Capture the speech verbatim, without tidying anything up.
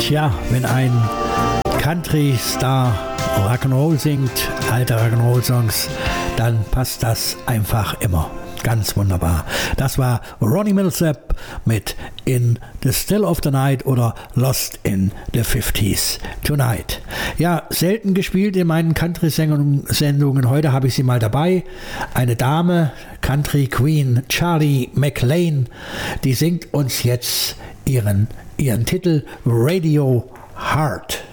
ja, wenn ein Country-Star Rock'n'Roll singt, alte Rock'n'Roll-Songs, dann passt das einfach immer. Ganz wunderbar. Das war Ronnie Milsap mit In the Still of the Night oder Lost in the fifties Tonight. Ja, selten gespielt in meinen Country-Sendungen. Heute habe ich sie mal dabei. Eine Dame, Country Queen Charlie McLean, die singt uns jetzt ihren, ihren Titel Radio Heart.